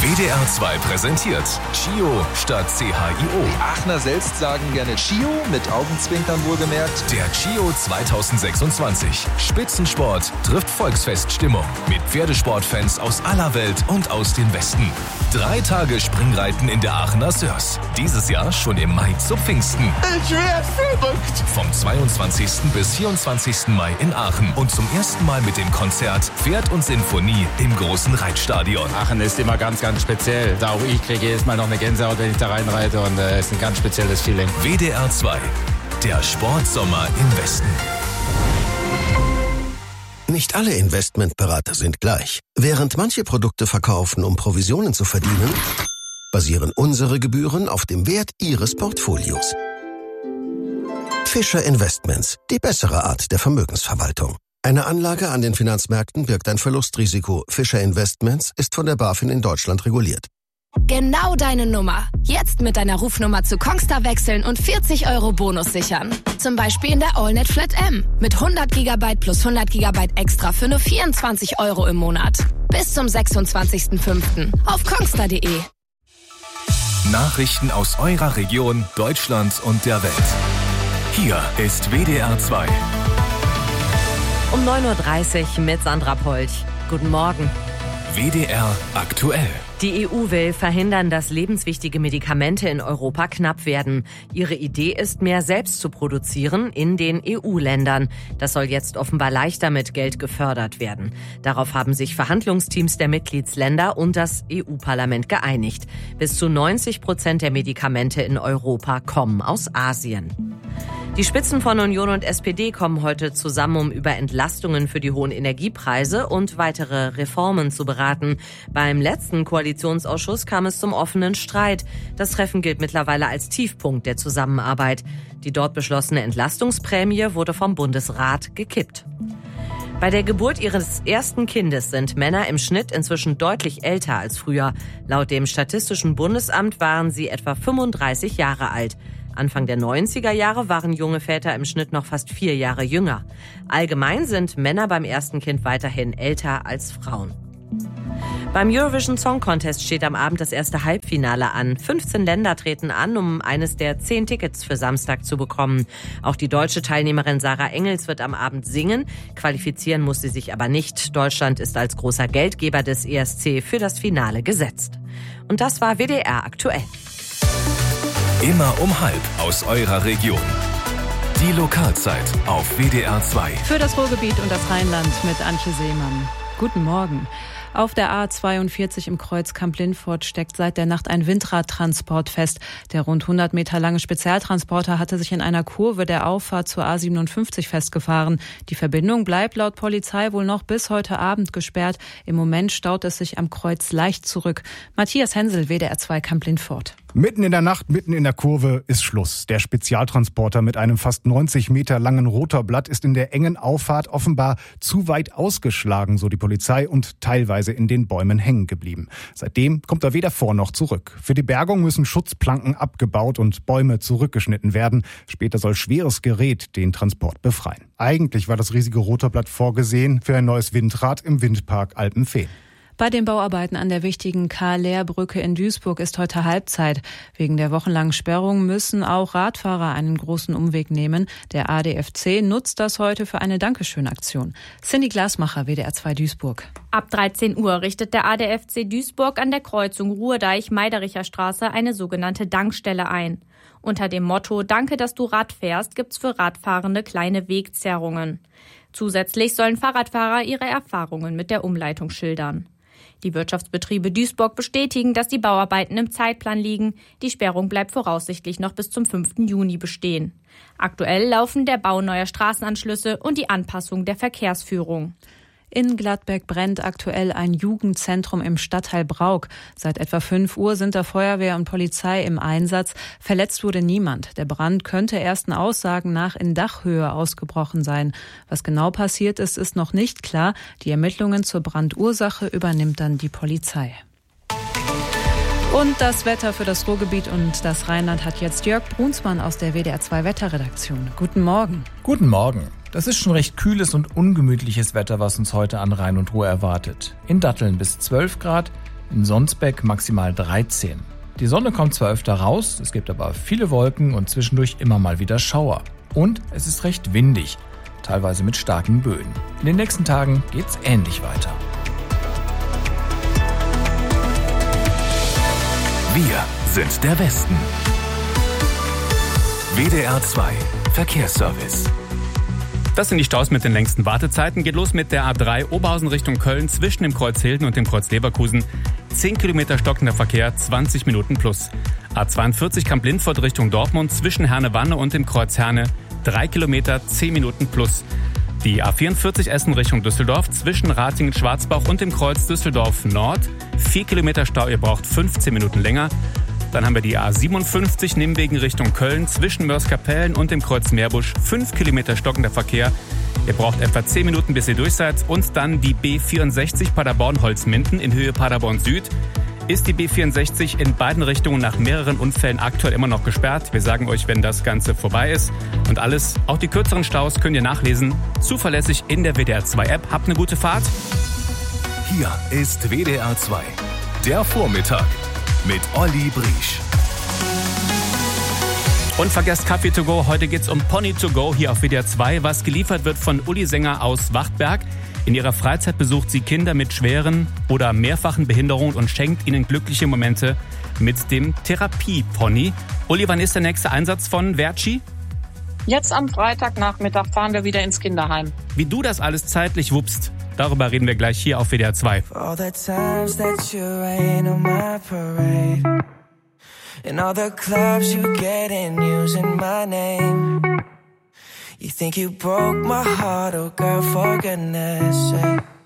WDR 2 präsentiert CHIO statt CHIO. Die Aachener selbst sagen gerne CHIO, mit Augenzwinkern wohlgemerkt. Der CHIO 2026. Spitzensport trifft Volksfeststimmung. Mit Pferdesportfans aus aller Welt und aus dem Westen. 3 Tage Springreiten in der Aachener Sörs. Dieses Jahr schon im Mai zu Pfingsten. Ich werde verrückt. Vom 22. bis 24. Mai in Aachen. Und zum ersten Mal mit dem Konzert Pferd und Sinfonie im großen Reitstadion. Aachen ist immer ganz speziell. Auch ich kriege jedes Mal noch eine Gänsehaut, wenn ich da reinreite, und es ist ein ganz spezielles Feeling. WDR 2, der Sportsommer im Westen. Nicht alle Investmentberater sind gleich. Während manche Produkte verkaufen, um Provisionen zu verdienen, basieren unsere Gebühren auf dem Wert Ihres Portfolios. Fischer Investments, die bessere Art der Vermögensverwaltung. Eine Anlage an den Finanzmärkten birgt ein Verlustrisiko. Fischer Investments ist von der BaFin in Deutschland reguliert. Genau deine Nummer. Jetzt mit deiner Rufnummer zu Kongstar wechseln und 40 € Bonus sichern. Zum Beispiel in der AllNet Flat M. Mit 100 GB plus 100 GB extra für nur 24 € im Monat. Bis zum 26.05. auf kongstar.de. Nachrichten aus eurer Region, Deutschland und der Welt. Hier ist WDR 2. Um 9.30 Uhr mit Sandra Polch. Guten Morgen. WDR aktuell. Die EU will verhindern, dass lebenswichtige Medikamente in Europa knapp werden. Ihre Idee ist, mehr selbst zu produzieren in den EU-Ländern. Das soll jetzt offenbar leichter mit Geld gefördert werden. Darauf haben sich Verhandlungsteams der Mitgliedsländer und das EU-Parlament geeinigt. Bis zu 90% der Medikamente in Europa kommen aus Asien. Die Spitzen von Union und SPD kommen heute zusammen, um über Entlastungen für die hohen Energiepreise und weitere Reformen zu beraten. Beim letzten Koalitionsausschuss kam es zum offenen Streit. Das Treffen gilt mittlerweile als Tiefpunkt der Zusammenarbeit. Die dort beschlossene Entlastungsprämie wurde vom Bundesrat gekippt. Bei der Geburt ihres ersten Kindes sind Männer im Schnitt inzwischen deutlich älter als früher. Laut dem Statistischen Bundesamt waren sie etwa 35 Jahre alt. Anfang der 90er Jahre waren junge Väter im Schnitt noch fast 4 Jahre jünger. Allgemein sind Männer beim ersten Kind weiterhin älter als Frauen. Beim Eurovision Song Contest steht am Abend das erste Halbfinale an. 15 Länder treten an, um eines der 10 Tickets für Samstag zu bekommen. Auch die deutsche Teilnehmerin Sarah Engels wird am Abend singen. Qualifizieren muss sie sich aber nicht. Deutschland ist als großer Geldgeber des ESC für das Finale gesetzt. Und das war WDR aktuell. Immer um 12:30 aus eurer Region. Die Lokalzeit auf WDR 2. Für das Ruhrgebiet und das Rheinland mit Antje Seemann. Guten Morgen. Auf der A42 im Kreuz Kamp-Lindfort steckt seit der Nacht ein Windradtransport fest. Der rund 100 Meter lange Spezialtransporter hatte sich in einer Kurve der Auffahrt zur A57 festgefahren. Die Verbindung bleibt laut Polizei wohl noch bis heute Abend gesperrt. Im Moment staut es sich am Kreuz leicht zurück. Matthias Hensel, WDR 2 Kamp-Lindfort. Mitten in der Nacht, mitten in der Kurve ist Schluss. Der Spezialtransporter mit einem fast 90 Meter langen Rotorblatt ist in der engen Auffahrt offenbar zu weit ausgeschlagen, so die Polizei, und teilweise in den Bäumen hängen geblieben. Seitdem kommt er weder vor noch zurück. Für die Bergung müssen Schutzplanken abgebaut und Bäume zurückgeschnitten werden. Später soll schweres Gerät den Transport befreien. Eigentlich war das riesige Rotorblatt vorgesehen für ein neues Windrad im Windpark Alpenfehn. Bei den Bauarbeiten an der wichtigen Karl-Lehr-Brücke in Duisburg ist heute Halbzeit. Wegen der wochenlangen Sperrung müssen auch Radfahrer einen großen Umweg nehmen. Der ADFC nutzt das heute für eine Dankeschön-Aktion. Cindy Glasmacher, WDR 2 Duisburg. Ab 13 Uhr richtet der ADFC Duisburg an der Kreuzung Ruhrdeich-Meidericher Straße eine sogenannte Dankstelle ein. Unter dem Motto »Danke, dass du Rad fährst« gibt's für Radfahrende kleine Wegzerrungen. Zusätzlich sollen Fahrradfahrer ihre Erfahrungen mit der Umleitung schildern. Die Wirtschaftsbetriebe Duisburg bestätigen, dass die Bauarbeiten im Zeitplan liegen. Die Sperrung bleibt voraussichtlich noch bis zum 5. Juni bestehen. Aktuell laufen der Bau neuer Straßenanschlüsse und die Anpassung der Verkehrsführung. In Gladbeck brennt aktuell ein Jugendzentrum im Stadtteil Brauk. Seit etwa 5 Uhr sind da Feuerwehr und Polizei im Einsatz. Verletzt wurde niemand. Der Brand könnte ersten Aussagen nach in Dachhöhe ausgebrochen sein. Was genau passiert ist, ist noch nicht klar. Die Ermittlungen zur Brandursache übernimmt dann die Polizei. Und das Wetter für das Ruhrgebiet und das Rheinland hat jetzt Jörg Brunsmann aus der WDR 2 Wetterredaktion. Guten Morgen. Guten Morgen. Das ist schon recht kühles und ungemütliches Wetter, was uns heute an Rhein und Ruhr erwartet. In Datteln bis 12 Grad, in Sonsbeck maximal 13. Die Sonne kommt zwar öfter raus, es gibt aber viele Wolken und zwischendurch immer mal wieder Schauer. Und es ist recht windig, teilweise mit starken Böen. In den nächsten Tagen geht's ähnlich weiter. Wir sind der Westen. WDR 2 Verkehrsservice. Das sind die Staus mit den längsten Wartezeiten. Geht los mit der A3 Oberhausen Richtung Köln zwischen dem Kreuz Hilden und dem Kreuz Leverkusen. 10 Kilometer stockender Verkehr, 20 Minuten plus. A42 Kamp-Lindfort Richtung Dortmund zwischen Herne-Wanne und dem Kreuz Herne. 3 Kilometer, 10 Minuten plus. Die A44 Essen Richtung Düsseldorf zwischen Ratingen-Schwarzbach und dem Kreuz Düsseldorf Nord. 4 Kilometer Stau, ihr braucht 15 Minuten länger. Dann haben wir die A57 Nimwegen Richtung Köln zwischen Mörs-Kapellen und dem Kreuz Meerbusch. 5 Kilometer stockender Verkehr. Ihr braucht etwa 10 Minuten, bis ihr durch seid. Und dann die B64 Paderborn-Holzminden in Höhe Paderborn Süd. Ist die B64 in beiden Richtungen nach mehreren Unfällen aktuell immer noch gesperrt. Wir sagen euch, wenn das Ganze vorbei ist. Und alles, auch die kürzeren Staus, könnt ihr nachlesen. Zuverlässig in der WDR 2 App. Habt eine gute Fahrt. Hier ist WDR 2. Der Vormittag mit Olli Briesch. Und vergesst Kaffee to go. Heute geht's um Pony to go hier auf WDR 2, was geliefert wird von Uli Sänger aus Wachtberg. In ihrer Freizeit besucht sie Kinder mit schweren oder mehrfachen Behinderungen und schenkt ihnen glückliche Momente mit dem Therapie-Pony. Uli, wann ist der nächste Einsatz von Verci? Jetzt am Freitagnachmittag fahren wir wieder ins Kinderheim. Wie du das alles zeitlich wuppst, darüber reden wir gleich hier auf WDR 2. In all the clubs you get in using my name. You think you broke my heart, oh girl, for goodness sake.